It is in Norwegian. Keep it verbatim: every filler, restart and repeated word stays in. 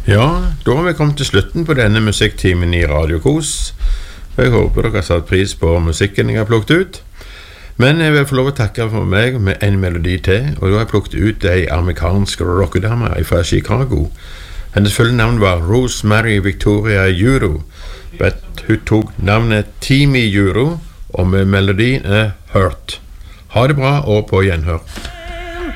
Ja, da har vi kommet til slutten på denne musikktimen i Radio Kos. Jeg håper dere har satt pris på musikken jeg har plukket ut. Men jeg vil få lov å takke for meg med en melodi til, og da har jeg plukket ut en amerikansk rockedame fra Chicago. Hennes fulle navn var Rosemary Victoria Juro, men hun tok navnet Timmy Juro, og med melodien er Hurt. Ha det bra og på gjenhør.